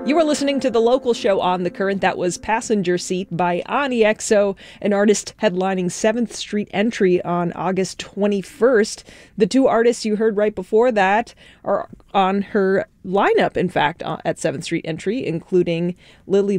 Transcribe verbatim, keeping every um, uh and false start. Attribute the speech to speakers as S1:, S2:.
S1: You are listening to The Local Show on The Current. That was Passenger Seat by Ani X O, an artist headlining seventh Street Entry on August twenty-first. The two artists you heard right before that are on her lineup, in fact, at seventh Street Entry, including Lily